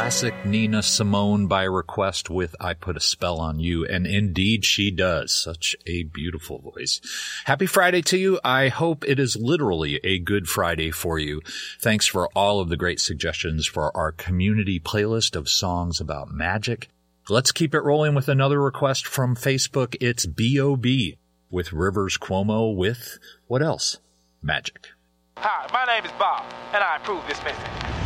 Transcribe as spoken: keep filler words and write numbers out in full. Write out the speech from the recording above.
classic Nina Simone by request with I Put a Spell on You. And indeed she does. Such a beautiful voice. Happy Friday to you. I hope it is literally a good Friday for you. Thanks for all of the great suggestions for our community playlist of songs about magic. Let's keep it rolling with another request from Facebook. It's B O B with Rivers Cuomo with, what else? Magic. Hi, my name is Bob, and I approve this message.